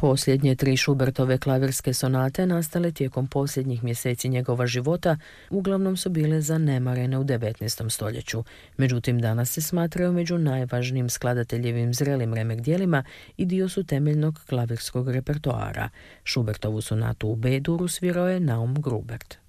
Posljednje 3 Schubertove klavirske sonate nastale tijekom posljednjih mjeseci njegova života uglavnom su bile zanemarene u 19. stoljeću. Međutim, danas se smatraju među najvažnijim skladateljevim zrelim remek djelima i dio su temeljnog klavirskog repertoara. Schubertovu sonatu u B-duru svirao je Naum Grubert.